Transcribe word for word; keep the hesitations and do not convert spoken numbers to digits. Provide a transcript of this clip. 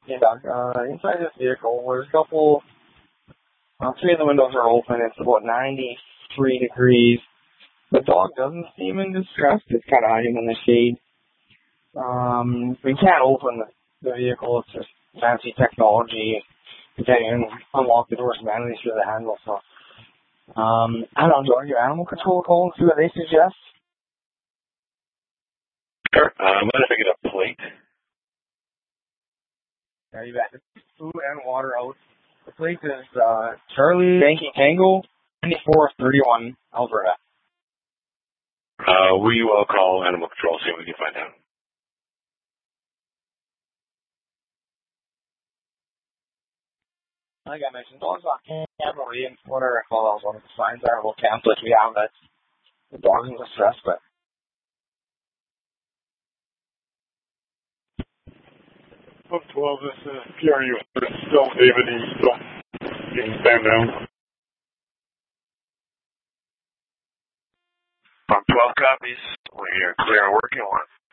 Yeah, Doc. Uh, inside this vehicle, there's a couple, uh, three of the windows are open. It's about ninety-three degrees. The dog doesn't seem in distress. It's kind of hiding in the shade. Um, we can't open the, the vehicle. It's just fancy technology. You can't even unlock the doors manually through the handle. So, um, I don't know. Do your animal control call and see what they suggest? Sure. Uh, I'm going to get a plate. Yeah, you bet. Food and water out. The plate is uh, Charlie Yankee Tango, twenty-four thirty-one, Alberta. Uh, we will call animal control, see what we can find out. Like I mentioned, dogs on camera, and whatever I call those one of the signs are, little pamphlets we have that the dog's in distress, but Book twelve, this is P R U. Still David, he's still getting stand down. From twelve copies, we're here clear and working one.